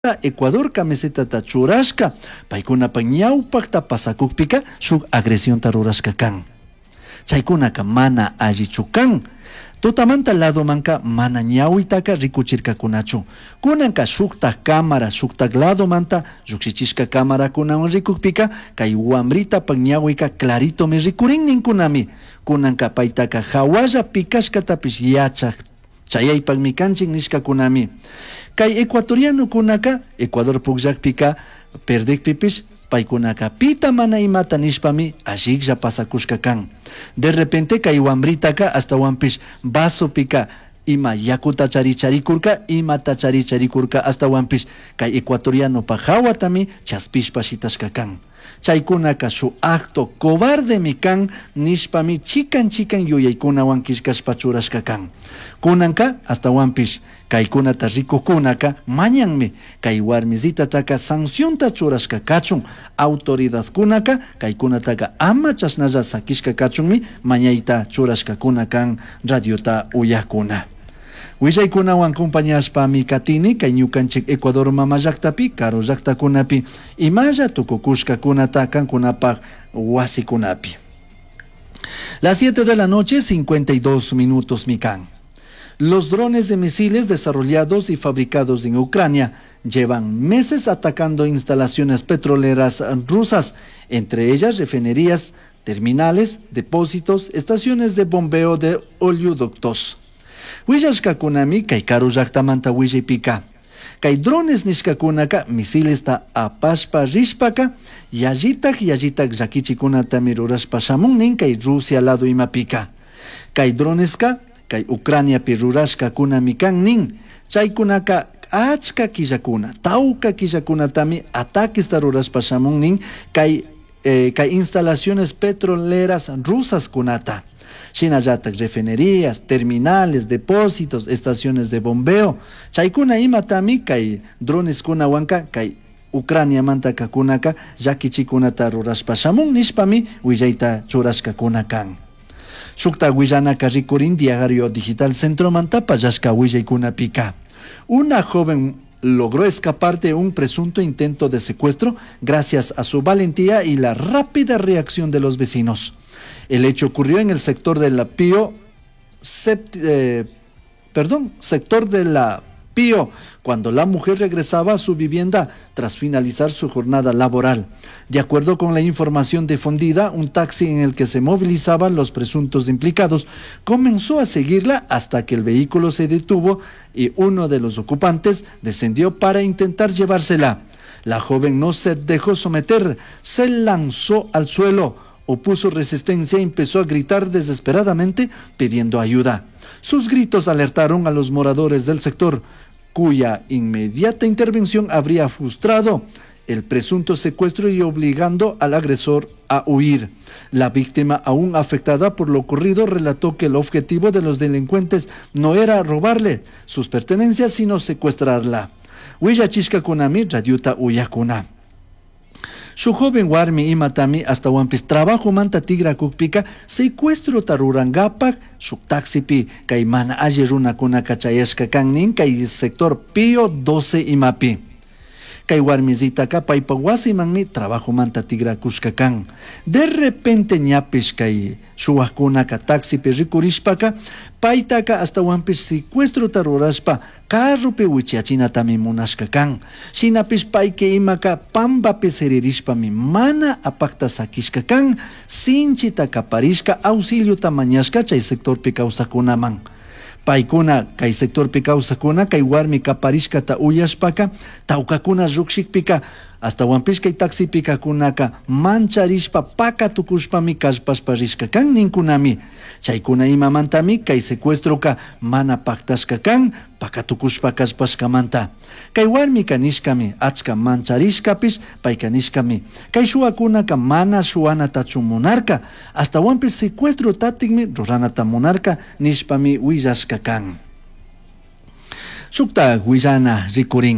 Ecuador camiseta churashka paykunapak ñawpakta pasakukpika shuk agresión rurashka kan. Chaykunaka mana allichu kan. Tutamanta lado manka mana ñawitaka rikuchirkakunachu. Kunanka shuktak cámara shuktak lado manta llukshichishka cámara kunawan rikukpika kay wamritapak ñawika clarito me rikurin ninkunami. Kunanka paytaka hawalla pikashkatapish yachak chayaypak mikanchik nishkakunami. Kay ecuatoriano kunaka Ecuador pukllakpika perdikpipish paykunaka pita mana imata nishpami alliklla pasakushka kan. De repente kay wamritaka hasta wampish vasopika ima yakuta charicharikurka imata charicharikurka hasta wampish kay ecuatoriano pajawatami chaspishpa shitashka kan. Chaykunaka su acto cobarde mi kan nishpami chikan yuyaykunawan kishkashpa churashka kan. Kunanka hasta wampish kaykunata rikukunaka mañanmi kay warmisitataka sancionta churashka kachun. Autoridad kunaka kaykunataka ama chashnalla sakishka kachunmi mañayta churashka kunakan radiota uyakuna. Willaykunawan compañashpa mi katini kay ñukanchik Ecuador mama llaktapi karo llaktakunapi imalla tukukushka kunata kankunapak wasikunapi. Las 7 de la noche 52 minutos mi kan. Los drones de misiles desarrollados y fabricados en Ucrania llevan meses atacando instalaciones petroleras rusas, entre ellas refinerías, terminales, depósitos, estaciones de bombeo de oleoductos. Willashkakunami kay karu llaktamanta willaypika. Kay drones nishkakunaka misiles ta apashpa rishpaka yajitak llakichikunatami rurashpa shamunnin kay Rusia lado imapika. Kay droneska kay Ucraniapi rurashkakunami kan nin. Chaykunaka achka killakuna, tauka killakunatami ataquesta rurashpa shamunnin kay instalaciones petroleras rusas kunata. Shinallatak refinerías, terminales, depósitos, estaciones de bombeo. Chaykuna imatami kay drones kunawanka kay Ucrania mantaka kunaka llakichikunata rurashpa shamun nishpami willayta churashka kunakan. Shukta willanaka rikurin Diario Digital Centro manta pallashka willaykunapika. Una joven logró escapar de un presunto intento de secuestro gracias a su valentía y la rápida reacción de los vecinos. El hecho ocurrió en el sector de la sector de la Pío, cuando la mujer regresaba a su vivienda tras finalizar su jornada laboral. De acuerdo con la información difundida, un taxi en el que se movilizaban los presuntos implicados comenzó a seguirla hasta que el vehículo se detuvo y uno de los ocupantes descendió para intentar llevársela. La joven no se dejó someter, se lanzó al suelo, opuso resistencia y empezó a gritar desesperadamente pidiendo ayuda. Sus gritos alertaron a los moradores del sector, cuya inmediata intervención habría frustrado el presunto secuestro y obligando al agresor a huir. La víctima, aún afectada por lo ocurrido, relató que el objetivo de los delincuentes no era robarle sus pertenencias, sino secuestrarla. Willachishka kunami radiuta uyakuna. Su joven warmi imatami hasta wampis trabajo manta tigra kukpika secuestro tarurangapak shuk taxipi kay mana alli runakuna kachayashka kannin kay sector Pío 12 imapi. Kay warmisitaka paypa wasimanmi trabajo manta tigra kushka kan. De repente ñapish kay shuwakunaka taxipi rikurishpaka paytaka hasta wampis secuestro tarurashpa carrupi wichiachinatami munashka kan. Shinapish payke imaka pambapi seririshpami mana apakta sakishka kan. Sinchita kaparishka auxilio tamañashka chay sectorpi kawsakunaman. Paykuna kay sectorpi kawsakuna kay warmi kaparishkata uyashpaka tawkakuna lluqshikpika hasta wampish kay taxipika kunaka mancharishpa pakatukushpami kashpashpa rishka kan ninkunami. Chaykuna imamantami kay secuestroka mana paktashka kan pakatukushpa kashpashkamanta. Kay warmi kanishkami achka mancharishkapish payka nishkami kay shuwakunaka mana shuwanatachu munarka hasta wampis secuestro tatikmi ruranata munarka nishpami willashka kan. Shukta willana rikurin.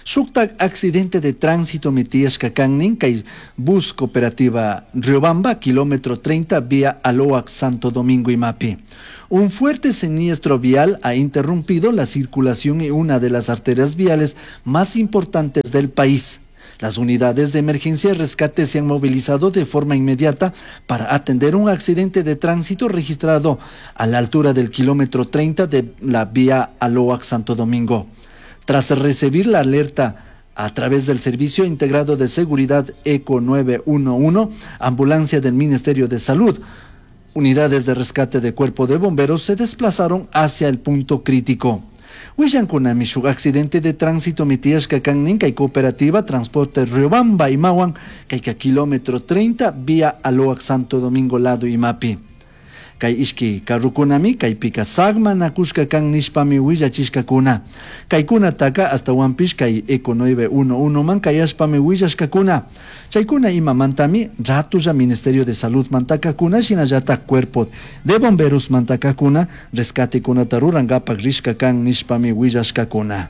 Suktak accidente de tránsito mitiashka kannin kay bus cooperativa Riobamba, kilómetro 30, vía Aloac Santo Domingo Imapi. Un fuerte siniestro vial ha interrumpido la circulación en una de las arterias viales más importantes del país. Las unidades de emergencia y rescate se han movilizado de forma inmediata para atender un accidente de tránsito registrado a la altura del kilómetro 30 de la vía Aloac Santo Domingo. Tras recibir la alerta a través del Servicio Integrado de Seguridad ECO 911, ambulancia del Ministerio de Salud, unidades de rescate de Cuerpo de Bomberos se desplazaron hacia el punto crítico. Huillankunami shuk accidente de tránsito mitiashka kannin kay cooperativa Transporte Riobamba Imawan kayka kilómetro 30 vía Aloac Santo Domingo lado Imapi. Kay ishki karrukunami kaypika sagma nakushka kan nishpami willachishkakuna. Kaykuna taka hasta wampish kay ECO 911 man kayashpami willashkakuna. Chaykuna ima mantami ratulla Ministerio de Salud mantakakuna shinallata Cuerpo de Bomberos mantakakuna rescate kuna tarurangapak rishka kan nishpami willashkakuna.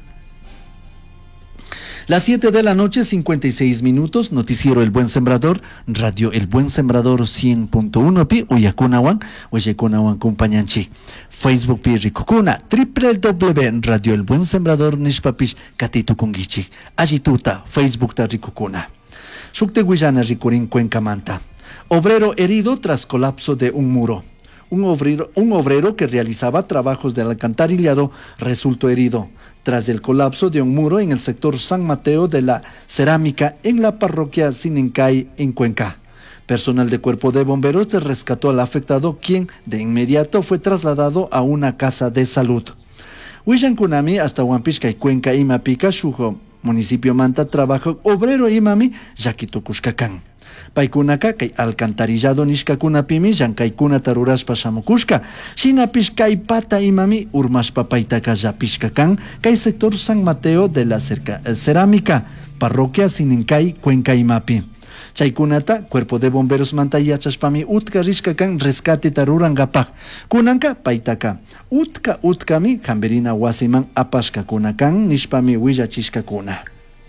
Las 7 de la noche, 56 minutos, noticiero El Buen Sembrador, radio El Buen Sembrador 100.1 pi, Uyakunawan, Uyekunawan Kumpanyanchi, Facebook pi Rikukuna, www.radio El Buen Sembrador Nishpapish Katitu Kungichi, Agituta, Facebook ta Rikukuna. Shukte Guillana Rikurin Cuenca Manta. Obrero herido tras colapso de un muro. Un obrero que realizaba trabajos del alcantarillado resultó herido tras el colapso de un muro en el sector San Mateo de la Cerámica en la parroquia Sinincay en Cuenca. Personal de Cuerpo de Bomberos rescató al afectado, quien de inmediato fue trasladado a una casa de salud. Huillankunami hasta Huampishka y Cuenca Imapica, Shujo, municipio Manta, trabajo obrero Imami, Yaquitucushkacán. Paikunaka kay alcantarillado nishkakunapimi llankaykuna tarurashpa shamukushka. Shinapish kay pata imami urmashpa paitaka llapishkakan kay sector San Mateo de la Cerámica, parroquia Sinincay, Cuenca Imapi. Chaykunata, Cuerpo de Bomberos manta yachashpami utka rishkakan rescate tarurangapak. Kunanka paitaka. Utkami jamberina wasiman apashkakunakan nishpami willachishkakuna.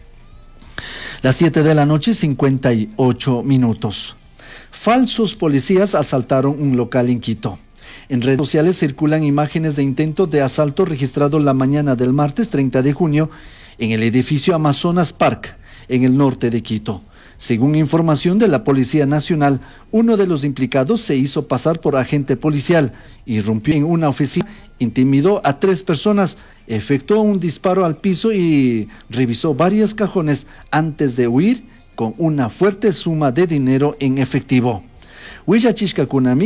Las 7 de la noche, 58 minutos. Falsos policías asaltaron un local en Quito. En redes sociales circulan imágenes de intento de asalto registrado la mañana del martes 30 de junio en el edificio Amazonas Park, en el norte de Quito. Según información de la Policía Nacional, uno de los implicados se hizo pasar por agente policial, irrumpió en una oficina, intimidó a 3 personas, efectuó un disparo al piso y revisó varios cajones antes de huir con una fuerte suma de dinero en efectivo. Huillachishka kunami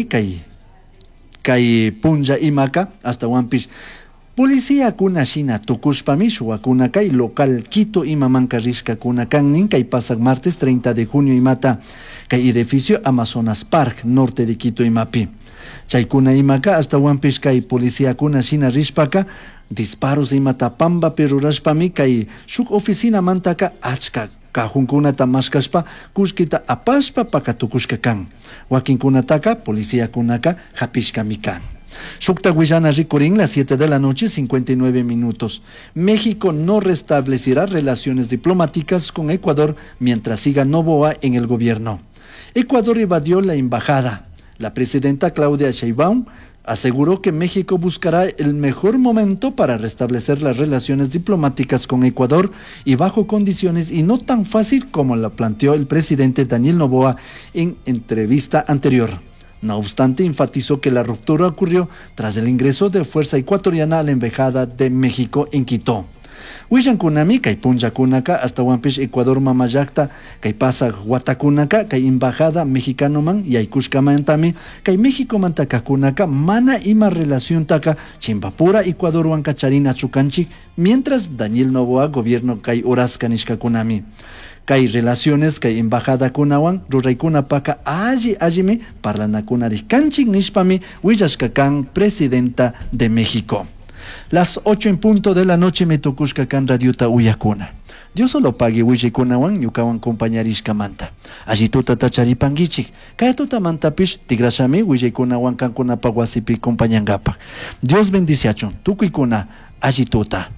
kay punja imaka hasta Wampish. Policía kuna shina tukushpami shuakuna kay local Quito imamanka rishka kuna kannin kay pasak martes 30 de junio imata kay edificio Amazonas Park, norte de Quito Imapi. Chaykuna imaka hasta Wampish kay policía kuna shina rishpaka disparos imata pamba perurashpami kay shuk oficina mantaka achka kajunkunata mashkashpa kushkita apashpa pakatukushka kan. Wakinkunataka policía kunaka hapishkami kan. Shukta Guillana Ricorín, las 7 de la noche, 59 minutos. México no restablecerá relaciones diplomáticas con Ecuador mientras siga Noboa en el gobierno. Ecuador evadió la embajada. La presidenta Claudia Sheinbaum aseguró que México buscará el mejor momento para restablecer las relaciones diplomáticas con Ecuador y bajo condiciones y no tan fácil como la planteó el presidente Daniel Noboa en entrevista anterior. No obstante, enfatizó que la ruptura ocurrió tras el ingreso de fuerza ecuatoriana a la Embajada de México en Quito. Huillankunami, kay punjakunaka, hasta Wampish, Ecuador mamayakta, kay pasa Huatakunaka, kay Embajada Mexicanoman, yaykushkamantami, kay México mantakakunaka, mana ima relación taka, Chimbapura, Ecuador wankacharina chukanchi, mientras Daniel Noboa, gobierno kay Orasca nishkakunami. Kay relaciones kay embajada kunawan ruraykuna paka allimi parlanakunari kanchik nishpami willashkakan presidenta de México. Las 8 en punto de la noche me tokushkakan radiota uyakuna. Dios solo pague willikunawan yukawan compañarishkamanta. Allí tuta tacharipangichik. Kay tuta mantapish tigrashami willikunawan kankunapa wasipi compañangapak. Dios bendiciachon. Tukuykuna allí tuta.